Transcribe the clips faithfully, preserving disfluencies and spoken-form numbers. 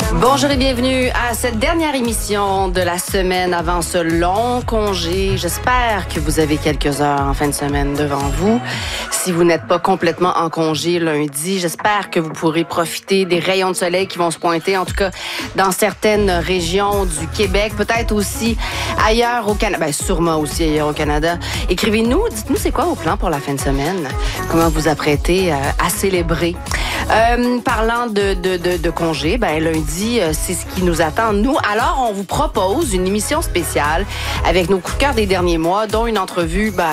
Bonjour et bienvenue à cette dernière émission de la semaine avant ce long congé. J'espère que vous avez quelques heures en fin de semaine devant vous. Si vous n'êtes pas complètement en congé lundi, j'espère que vous pourrez profiter des rayons de soleil qui vont se pointer, en tout cas dans certaines régions du Québec, peut-être aussi ailleurs au Canada, ben sûrement aussi ailleurs au Canada. Écrivez-nous, dites-nous c'est quoi vos plans pour la fin de semaine, comment vous apprêtez à célébrer. Euh, parlant de, de, de, de congé, ben lundi, euh, c'est ce qui nous attend, nous. Alors, on vous propose une émission spéciale avec nos coups de cœur des derniers mois, dont une entrevue, ben,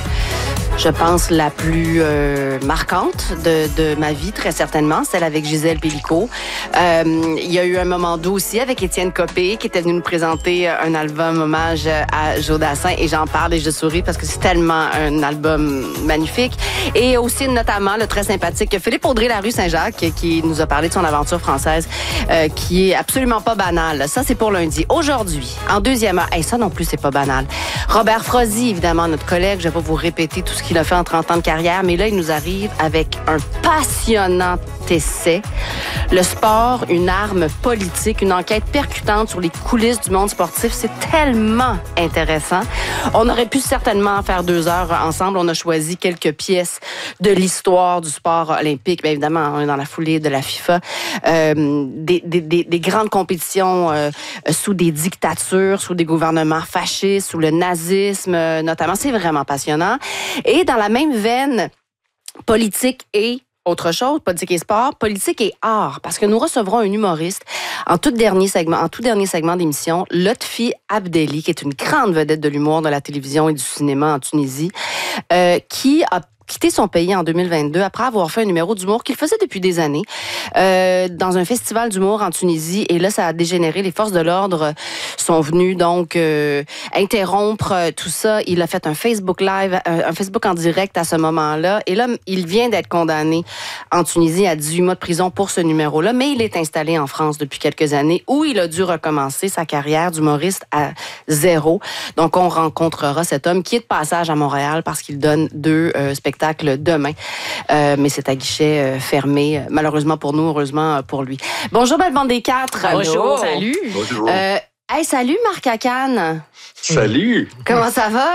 je pense, la plus euh, marquante de, de ma vie, très certainement, celle avec Gisèle Pélicaud. Euh, il y a eu un moment doux aussi avec Étienne Copé, qui était venu nous présenter un album hommage à Joe Dassin, et j'en parle et je souris parce que c'est tellement un album magnifique. Et aussi, notamment, le très sympathique Philippe Audrey-Larue Saint-Jacques, qui nous a parlé de son aventure française, euh, qui est absolument pas banale. Ça, c'est pour lundi. Aujourd'hui, en deuxième heure, hey, ça non plus, c'est pas banal. Robert Frozy, évidemment, notre collègue, je vais pas vous répéter tout ce qu'il a fait en trente ans de carrière, mais là, il nous arrive avec un passionnant essai. Le sport, une arme politique, une enquête percutante sur les coulisses du monde sportif, c'est tellement intéressant. On aurait pu certainement en faire deux heures ensemble. On a choisi quelques pièces de l'histoire du sport olympique. Bien évidemment, on est dans la foulée de la FIFA. Euh, des, des, des, des grandes compétitions euh, sous des dictatures, sous des gouvernements fascistes, sous le nazisme, euh, notamment. C'est vraiment passionnant. Et dans la même veine, politique et autre chose, politique et sport, politique et art, parce que nous recevrons un humoriste en tout dernier segment, en tout dernier segment d'émission, Lotfi Abdelli, qui est une grande vedette de l'humour, de la télévision et du cinéma en Tunisie, euh, qui a quitté son pays en deux mille vingt-deux après avoir fait un numéro d'humour qu'il faisait depuis des années euh, dans un festival d'humour en Tunisie. Et là, ça a dégénéré. Les forces de l'ordre sont venues donc euh, interrompre tout ça. Il a fait un Facebook Live, un, un Facebook en direct à ce moment-là. Et là, il vient d'être condamné en Tunisie à dix-huit mois de prison pour ce numéro-là. Mais il est installé en France depuis quelques années où il a dû recommencer sa carrière d'humoriste à zéro. Donc, on rencontrera cet homme qui est de passage à Montréal parce qu'il donne deux euh, spectacles demain. Euh, mais c'est à guichet euh, fermé, malheureusement pour nous, heureusement pour lui. Bonjour, belle bande des quatre. Bonjour. Salut. Bonjour. Euh, hey, salut, Marc Acane. Salut. Comment ça va?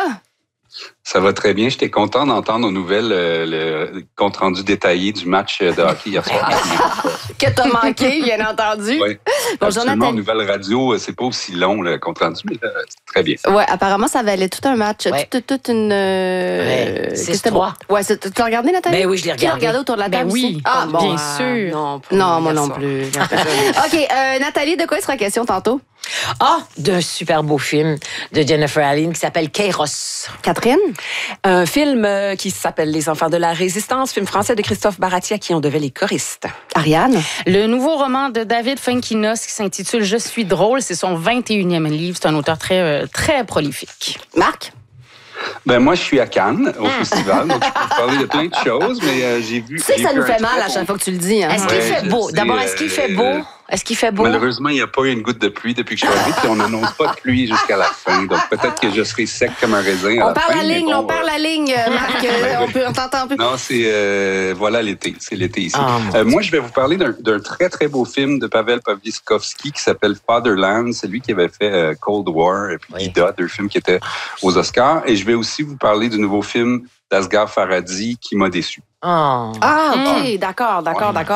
Ça va très bien. J'étais content d'entendre aux nouvelles euh, le compte-rendu détaillé du match de hockey hier soir. Que t'as manqué, bien entendu. Oui. Bonjour, Nathalie. En nouvelle radio, c'est pas aussi long, le compte-rendu, mais là, c'est très bien. Oui, apparemment, ça valait tout un match. Ouais. Toute, toute une... Ouais, c'était bon. Ouais, c'est, tu l'as regardé, Nathalie? Ben oui, je l'ai regardé. Tu l'as regardé autour de la table? Ben oui, aussi? Ah, bon, bien ah, sûr. Non, non moi non plus. OK, euh, Nathalie, de quoi il sera question tantôt? Ah, d'un super beau film de Jennifer Aniston qui s'appelle Kairos. Catherine? Un film euh, qui s'appelle Les Enfants de la Résistance, film français de Christophe Baratier à qui on devait les choristes. Ariane? Le nouveau roman de David Fuenquinos qui s'intitule Je suis drôle, c'est son vingt et unième livre. C'est un auteur très, euh, très prolifique. Marc? Ben moi, je suis à Cannes, au festival, donc je peux vous parler de plein de choses, mais euh, j'ai vu... Tu sais que ça j'ai nous vu un fait mal très à bon- chaque fois que tu le dis. Hein? Est-ce qu'il Ouais, fait je beau? sais, D'abord, est-ce qu'il fait euh, beau? Est-ce qu'il fait beau? Malheureusement, il n'y a pas eu une goutte de pluie depuis que je suis arrivé, puis on n'annonce pas de pluie jusqu'à la fin. Donc, peut-être que je serai sec comme un raisin à On la perd fin. la mais ligne, bon, on euh, perd la ligne, Marc. euh, on, peut, on t'entend plus. Non, c'est... Euh, voilà l'été. C'est l'été ici. Ah, mon Euh, moi, je vais vous parler d'un, d'un très, très beau film de Pavel Pawlikowski qui s'appelle Fatherland. C'est lui qui avait fait euh, Cold War et puis Oui. Ida, deux films qui étaient aux Oscars. Et je vais aussi vous parler du nouveau film d'Asghar Farhadi qui m'a déçu. Oh. Ah, OK, d'accord, d'accord, d'accord.